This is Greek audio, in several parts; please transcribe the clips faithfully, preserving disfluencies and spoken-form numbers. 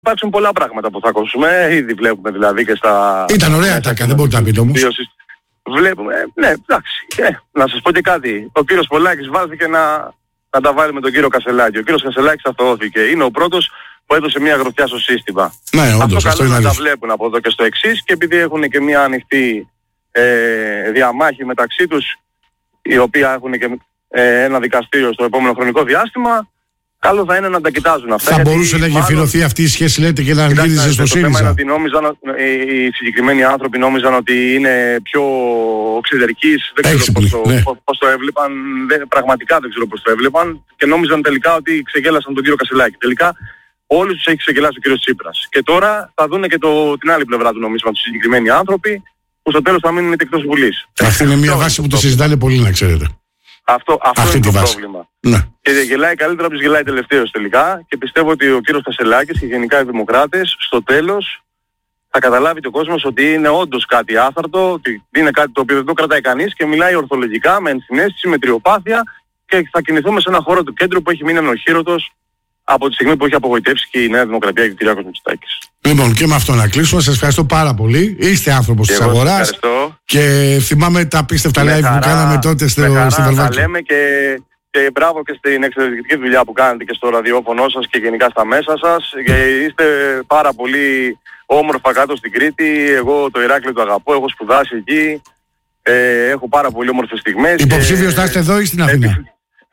υπάρξουν πολλά πράγματα που θα ακούσουμε. Ήδη βλέπουμε δηλαδή και στα... Ήταν ωραία ατάκα, δεν μπορείτε να πείτε όμως. Βλέπουμε, ναι, εντάξει. Ε, να σας πω και κάτι. Ο κύριος Πολάκης βάθηκε να, να τα βάλει με τον κύριο Κασελάκη. Ο κύριος Κασελάκης αυτοώθηκε. Είναι ο πρώτος που έδωσε μια γροθιά στο σύστημα. Ναι, όντως, αυτό αυτό καλό είναι να αλήθεια. τα βλέπουν από εδώ και στο εξής, και επειδή έχουν και μια ανοιχτή ε, διαμάχη μεταξύ τους, η οποία έχουν και ε, ένα δικαστήριο στο επόμενο χρονικό διάστημα, καλό θα είναι να τα κοιτάζουν αυτά. Θα μπορούσε να γεφυρωθεί αυτή η σχέση, λέτε, και να γύριζε στο ΣΥΡΙΖΑ. Το θέμα είναι ότι νόμιζαν, οι συγκεκριμένοι άνθρωποι νόμιζαν ότι είναι πιο οξυδερκείς, δεν ξέρω πώς το, ναι. πώς το έβλεπαν, δεν, πραγματικά δεν ξέρω πώς το έβλεπαν, και νόμιζαν τελικά ότι ξεγέλασαν τον κύριο Κασελάκη. Τελικά όλους τους έχει ξεγελάσει ο κύριος Τσίπρας. Και τώρα θα δουν και το, την άλλη πλευρά του νομίσματος οι συγκεκριμένοι άνθρωποι, που στο τέλος θα μείνουν είτε εκτός Βουλής. Αυτή είναι μια βάση που το συζητάνε πολύ, να ξέρετε. Αυτό, αυτό αυτή είναι το βάση. πρόβλημα. Ναι. Και γελάει καλύτερα από τους γελάει τελευταίος τελικά, και πιστεύω ότι ο κύριος Κασελάκης και γενικά οι δημοκράτες στο τέλος θα καταλάβει και ο κόσμος ότι είναι όντως κάτι άθαρτο, ότι είναι κάτι το οποίο δεν το κρατάει κανείς και μιλάει ορθολογικά, με ενσυναίσθηση, με τριοπάθεια, και θα κινηθούμε σε ένα χώρο του κέντρου που έχει μείνει ανοχήρωτος από τη στιγμή που έχει απογοητεύσει και η Νέα Δημοκρατία και ο Κυριάκος Μητσοτάκης. Λοιπόν, και με αυτό να κλείσουμε. Σας ευχαριστώ πάρα πολύ. Είστε άνθρωπος της αγοράς. Και θυμάμαι τα απίστευτα live που κάναμε τότε στο Βελβάκιο. Τα λέμε και, και μπράβο και στην εξαιρετική δουλειά που κάνετε και στο ραδιόφωνο σας και γενικά στα μέσα σας. Και είστε πάρα πολύ όμορφα κάτω στην Κρήτη. Εγώ το Ηράκλειο το αγαπώ, έχω σπουδάσει εκεί. Ε, έχω πάρα πολύ όμορφες στιγμές. Υποψήφιος θα είστε εδώ ή στην Αθήνα?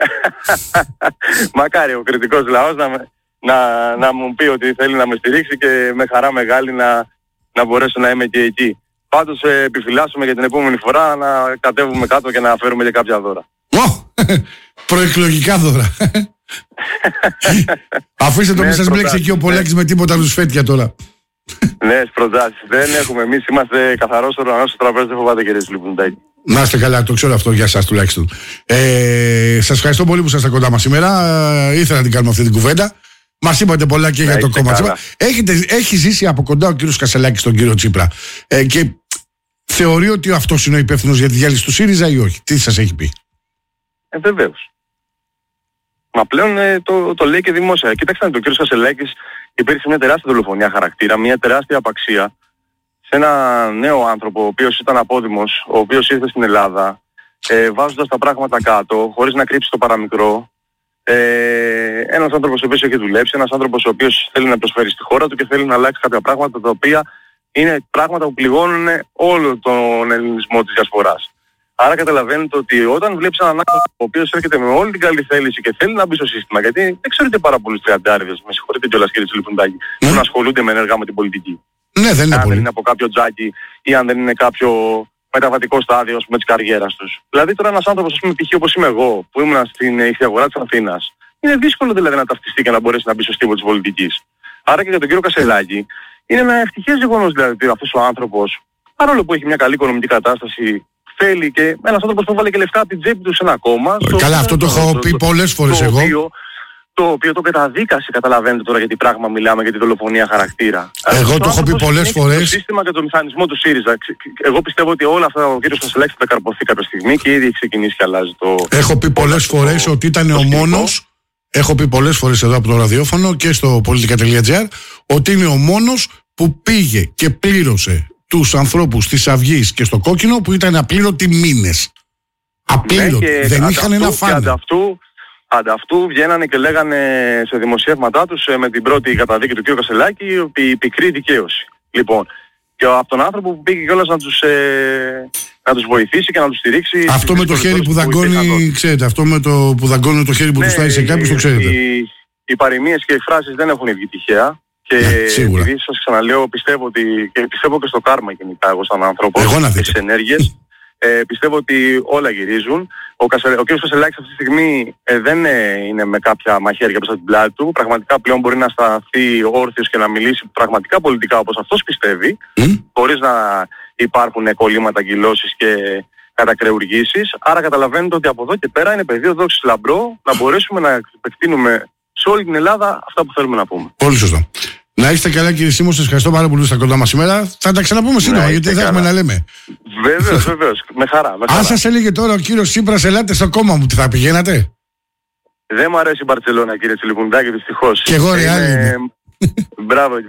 Μακάρι ο κριτικός λαός να, να, να μου πει ότι θέλει να με στηρίξει, και με χαρά μεγάλη να, να μπορέσω να είμαι και εκεί. Πάντως ε, επιφυλάσσουμε για την επόμενη φορά να κατέβουμε κάτω και να φέρουμε και κάποια δώρα. Oh, προεκλογικά δώρα. Αφήστε το, μην σας μπλέξει εκεί ο Πολάκης με τίποτα ρουσφέτια τώρα. Ναι, προτάσεις. Δεν έχουμε. Εμείς είμαστε καθαρός οργανός στο τραπέζι, δεν φοβάται, κύριε Λιππουντάκη. Να είστε καλά, το ξέρω αυτό για σας τουλάχιστον. Ε, σας ευχαριστώ πολύ που ήσασταν κοντά μας σήμερα. Ε, ήθελα να την κάνουμε αυτή την κουβέντα. Μας είπατε πολλά και να για το κόμμα Τσίπρα. Έχετε, έχει ζήσει από κοντά ο κύριος Κασελάκης τον κύριο Τσίπρα. Ε, και θεωρεί ότι αυτός είναι ο υπεύθυνος για τη διάλυση του ΣΥΡΙΖΑ ή όχι? Τι σας έχει πει? Ε, βεβαίως. Μα πλέον ε, το, το λέει και δημόσια. Κοιτάξτε, ο κύριος Κασελάκης υπήρξε μια τεράστια δολοφονία χαρακτήρα, μια τεράστια απαξία σε ένα νέο άνθρωπο, ο οποίος ήταν απόδημος, ο οποίος ήρθε στην Ελλάδα, ε, βάζοντας τα πράγματα κάτω, χωρίς να κρύψει το παραμικρό. Ε, ένας άνθρωπος ο οποίος έχει δουλέψει, ένας άνθρωπος ο οποίος θέλει να προσφέρει στη χώρα του και θέλει να αλλάξει κάποια πράγματα, τα οποία είναι πράγματα που πληγώνουν όλο τον ελληνισμό της διασποράς. Άρα καταλαβαίνετε ότι όταν βλέπεις έναν άνθρωπο ο οποίος έρχεται με όλη την καλή θέληση και θέλει να μπει στο σύστημα, γιατί δεν ξέρετε πάρα πολλούς τριαντάριδες, με συγχωρείτε κιόλας κύριε Λιππουντάκη, mm. που να ασχολούνται με ενεργά με την πολιτική. Ναι, δεν είναι αν πολύ. δεν είναι από κάποιο τζάκι ή αν δεν είναι κάποιο μεταβατικό στάδιο, ας πούμε, της καριέρας τους. Δηλαδή τώρα ένας άνθρωπος, ας πούμε, π.χ. όπως είμαι εγώ, που ήμουν στην αγορά της Αθήνας, είναι δύσκολο δηλαδή να ταυτιστεί και να μπορέσει να μπει στο στίβο της πολιτικής. Άρα και για τον κύριο Κασελάκη, είναι ένα ευτυχές γεγονός δηλαδή ότι αυτός ο άνθρωπος, παρόλο που έχει μια καλή οικονομική κατάσταση, θέλει, και ένας άνθρωπος που βάλε και λεφτά από την τσέπη του σε ένα κόμμα. Καλά, αυτό το έχω πει πολλές φορές εγώ. Οποίο, το οποίο το καταδίκασε, καταλαβαίνετε τώρα για τι πράγμα μιλάμε, για τη δολοφονία χαρακτήρα. Εγώ το έχω πει πολλές φορές. Το σύστημα και το μηχανισμό του ΣΥΡΙΖΑ. Εγώ πιστεύω ότι όλα αυτά ο κύριος Κασελάκης θα τα καρποθεί κάποια στιγμή και ήδη έχει ξεκινήσει και αλλάζει το... Έχω πει πολλές φορές ότι ήταν ο μόνος, έχω πει πολλές φορές εδώ από το ραδιόφωνο και στο πολιτικά τελεία τζι άρ, ότι είναι ο μόνος που πήγε και πλήρωσε τους ανθρώπους της Αυγής και στο Κόκκινο που ήταν απλήρωτοι μήνες. Απλήρωτοι. Ναι, δεν είχαν ένα φάνε. Ανταυτού βγαίνανε και λέγανε σε δημοσιεύματά τους ε, με την πρώτη καταδίκη του κ. Κασελάκη η πικρή δικαίωση. Λοιπόν, και από τον άνθρωπο που πήγε κιόλας να τους, ε, να τους βοηθήσει και να τους στηρίξει. Αυτό με το χέρι που δαγκώνει, ξέρετε, αυτό με το που δαγκώνει το χέρι που ναι, του στάει σε κάποιους, το ξέρετε. Οι, οι παροιμίες και οι εκφράσεις δεν έχουν βγει τυχαία. Και ναι, επειδή σας ξαναλέω, πιστεύω ότι, και πιστεύω και στο κάρμα γενικά εγώ σαν άνθρωπο, και στις ενέργειες, ε, πιστεύω ότι όλα γυρίζουν. Ο, Κασελ, ο κ. Κασελάκης αυτή τη στιγμή ε, δεν ε, είναι με κάποια μαχαίρια προς την πλάτη του. Πραγματικά πλέον μπορεί να σταθεί όρθιος και να μιλήσει πραγματικά πολιτικά όπως αυτός πιστεύει, mm. χωρίς να υπάρχουν κολλήματα, αγκυλώσεις και κατακρεουργήσεις. Άρα καταλαβαίνετε ότι από εδώ και πέρα είναι πεδίο δόξης λαμπρό να μπορέσουμε να επεκτείνουμε σε όλη την Ελλάδα αυτά που θέλουμε να πούμε. Πολύ σωστό. Να είστε καλά κύριε Σίμω, σας ευχαριστώ πάρα πολύ που ήσασταν κοντά μας σήμερα. Θα τα ξαναπούμε σύντομα, ναι, γιατί δεν έχουμε να λέμε. Βεβαίως, βεβαίως. Με χαρά. Με χαρά. Αν σας έλεγε τώρα ο κύριος Τσίπρας, ελάτε στο κόμμα μου, τι θα πηγαίνατε? Δεν μου αρέσει η Μπαρτσελώνα, κύριε Τσιλικουνδάκη, δυστυχώς. Και εγώ Ρεάλ είμαι. Μπράβο.